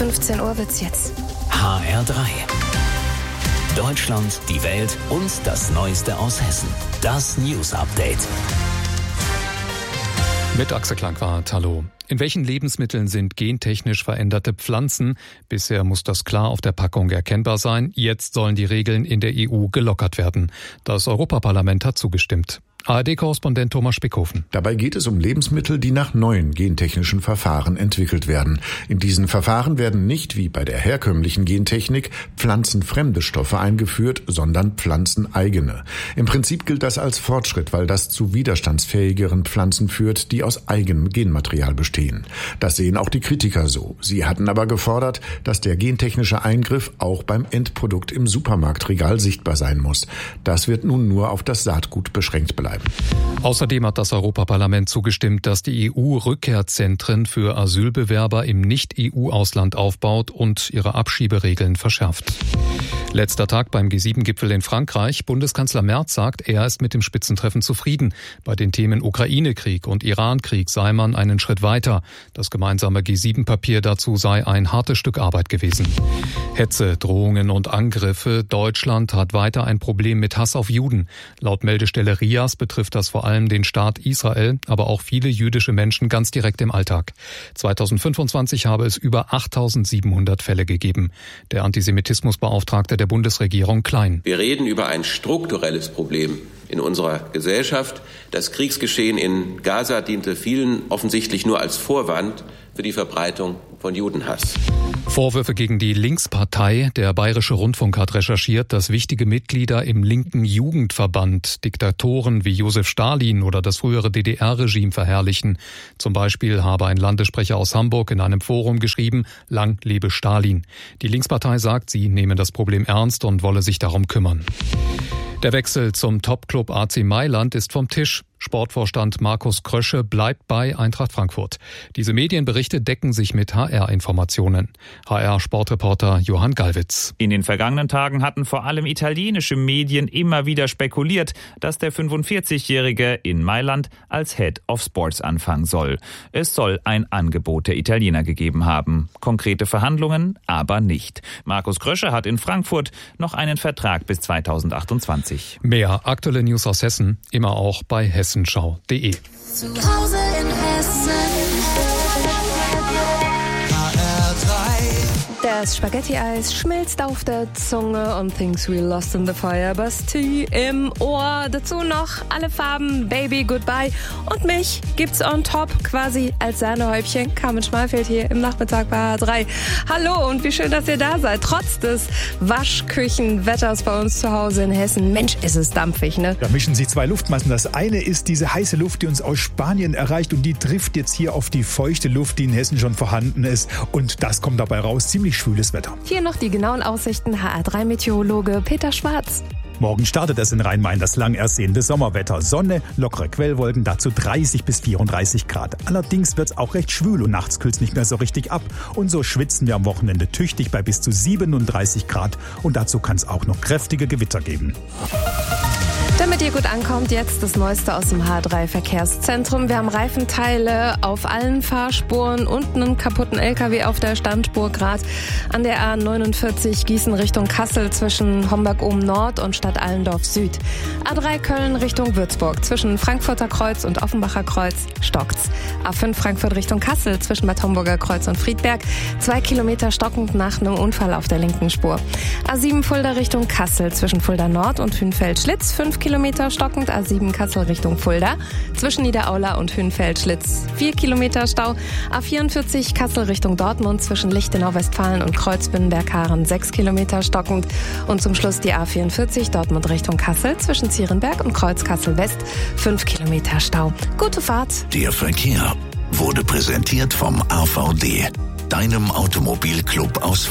15 Uhr wird's jetzt. HR3. Deutschland, die Welt und das Neueste aus Hessen. Das News Update. Mit Axel Klangwart, hallo. In welchen Lebensmitteln sind gentechnisch veränderte Pflanzen? Bisher muss das klar auf der Packung erkennbar sein. Jetzt sollen die Regeln in der EU gelockert werden. Das Europaparlament hat zugestimmt. ARD-Korrespondent Thomas Spickhofen. Dabei geht es um Lebensmittel, die nach neuen gentechnischen Verfahren entwickelt werden. In diesen Verfahren werden nicht, wie bei der herkömmlichen Gentechnik, pflanzenfremde Stoffe eingeführt, sondern pflanzeneigene. Im Prinzip gilt das als Fortschritt, weil das zu widerstandsfähigeren Pflanzen führt, die aus eigenem Genmaterial bestehen. Das sehen auch die Kritiker so. Sie hatten aber gefordert, dass der gentechnische Eingriff auch beim Endprodukt im Supermarktregal sichtbar sein muss. Das wird nun nur auf das Saatgut beschränkt bleiben. Außerdem hat das Europaparlament zugestimmt, dass die EU Rückkehrzentren für Asylbewerber im Nicht-EU-Ausland aufbaut und ihre Abschieberegeln verschärft. Letzter Tag beim G7-Gipfel in Frankreich. Bundeskanzler Merz sagt, er ist mit dem Spitzentreffen zufrieden. Bei den Themen Ukraine-Krieg und Iran-Krieg sei man einen Schritt weiter. Das gemeinsame G7-Papier dazu sei ein hartes Stück Arbeit gewesen. Hetze, Drohungen und Angriffe. Deutschland hat weiter ein Problem mit Hass auf Juden. Laut Meldestelle RIAS betrifft das vor allem den Staat Israel, aber auch viele jüdische Menschen ganz direkt im Alltag. 2025 habe es über 8.700 Fälle gegeben. Der Antisemitismusbeauftragte der Bundesregierung Klein. Wir reden über ein strukturelles Problem in unserer Gesellschaft. Das Kriegsgeschehen in Gaza diente vielen offensichtlich nur als Vorwand für die Verbreitung von Judenhass. Vorwürfe gegen die Linkspartei. Der Bayerische Rundfunk hat recherchiert, dass wichtige Mitglieder im linken Jugendverband Diktatoren wie Josef Stalin oder das frühere DDR-Regime verherrlichen. Zum Beispiel habe ein Landessprecher aus Hamburg in einem Forum geschrieben, lang lebe Stalin. Die Linkspartei sagt, sie nehme das Problem ernst und wolle sich darum kümmern. Der Wechsel zum Top-Club AC Mailand ist vom Tisch. Sportvorstand Markus Krösche bleibt bei Eintracht Frankfurt. Diese Medienberichte decken sich mit HR-Informationen. HR-Sportreporter Johann Gallwitz. In den vergangenen Tagen hatten vor allem italienische Medien immer wieder spekuliert, dass der 45-Jährige in Mailand als Head of Sports anfangen soll. Es soll ein Angebot der Italiener gegeben haben. Konkrete Verhandlungen aber nicht. Markus Krösche hat in Frankfurt noch einen Vertrag bis 2028. Mehr aktuelle News aus Hessen, immer auch bei hessenschau.de. Zu Hause in Hessen. Das Spaghetti-Eis schmilzt auf der Zunge und Things We Lost in the Fire, Bastille im Ohr. Dazu noch alle Farben, Baby, Goodbye und mich gibt's on top quasi als Sahnehäubchen. Carmen Schmalfeld hier im Nachmittag bei HR3. Hallo und wie schön, dass ihr da seid. Trotz des Waschküchenwetters bei uns zu Hause in Hessen. Mensch, ist es dampfig, ne? Da mischen sich zwei Luftmassen. Das eine ist diese heiße Luft, die uns aus Spanien erreicht und die trifft jetzt hier auf die feuchte Luft, die in Hessen schon vorhanden ist. Und das kommt dabei raus. Ziemlich schwüles Wetter. Hier noch die genauen Aussichten. HR3-Meteorologe Peter Schwarz. Morgen startet es in Rhein-Main das lang ersehnte Sommerwetter. Sonne, lockere Quellwolken, dazu 30 bis 34 Grad. Allerdings wird es auch recht schwül und nachts kühlt es nicht mehr so richtig ab. Und so schwitzen wir am Wochenende tüchtig bei bis zu 37 Grad. Und dazu kann es auch noch kräftige Gewitter geben. Damit ihr gut ankommt, jetzt das Neueste aus dem H3-Verkehrszentrum. Wir haben Reifenteile auf allen Fahrspuren und einen kaputten LKW auf der Standspur gerade an der A49 Gießen Richtung Kassel zwischen Homberg-Ohm Nord und Stadt Allendorf Süd. A3 Köln Richtung Würzburg zwischen Frankfurter Kreuz und Offenbacher Kreuz stockt's. A5 Frankfurt Richtung Kassel zwischen Bad Homburger Kreuz und Friedberg 2 Kilometer stockend nach einem Unfall auf der linken Spur. A7 Fulda Richtung Kassel zwischen Fulda Nord und Hünfeld-Schlitz 5 Kilometer stockend, A7 Kassel Richtung Fulda. Zwischen Niederaula und Hünfeld-Schlitz 4 Kilometer Stau. A44 Kassel Richtung Dortmund zwischen Lichtenau-Westfalen und Kreuzbünnenberg-Haaren 6 Kilometer stockend. Und zum Schluss die A44 Dortmund Richtung Kassel zwischen Zierenberg und Kreuz-Kassel-West 5 Kilometer Stau. Gute Fahrt. Der Verkehr wurde präsentiert vom AVD, deinem Automobilclub aus